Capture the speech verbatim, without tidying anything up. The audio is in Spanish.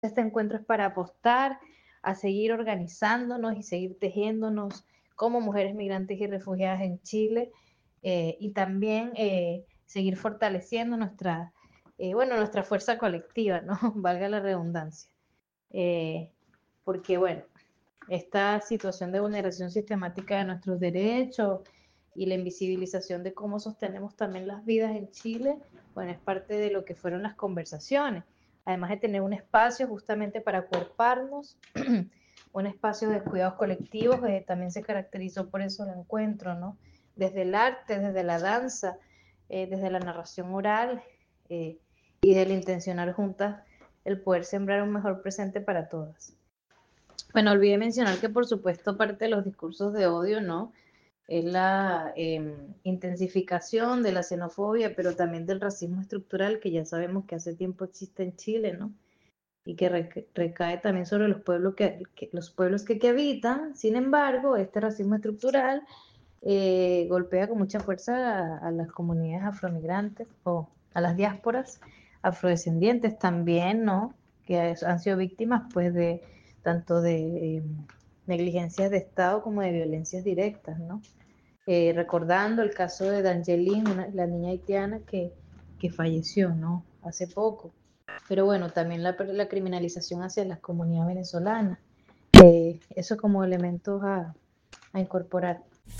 Este encuentro es para apostar a seguir organizándonos y seguir tejiéndonos como mujeres migrantes y refugiadas en Chile, eh, y también eh, seguir fortaleciendo nuestra, eh, bueno, nuestra fuerza colectiva, ¿no? Valga la redundancia. Eh, porque, bueno, esta situación de vulneración sistemática de nuestros derechos y la invisibilización de cómo sostenemos también las vidas en Chile, bueno, es parte de lo que fueron las conversaciones. Además de tener un espacio justamente para acuerparnos, un espacio de cuidados colectivos, eh, también se caracterizó por eso el encuentro, ¿no? Desde el arte, desde la danza, eh, desde la narración oral, eh, y del intencionar juntas el poder sembrar un mejor presente para todas. Bueno, olvidé mencionar que por supuesto parte de los discursos de odio, ¿no? Es la eh, intensificación de la xenofobia, pero también del racismo estructural que ya sabemos que hace tiempo existe en Chile, ¿no? Y que rec recae también sobre los pueblos que, que los pueblos que, que habitan. Sin embargo, este racismo estructural eh, golpea con mucha fuerza a, a las comunidades afromigrantes o a las diásporas afrodescendientes también, ¿no? Que han sido víctimas pues de tanto de eh, negligencias de Estado como de violencias directas, ¿no? Eh, recordando el caso de Dangelin, una, la niña haitiana que, que falleció, ¿no? Hace poco. Pero bueno, también la, la criminalización hacia las comunidades venezolanas. Eh, eso como elementos a, a incorporar.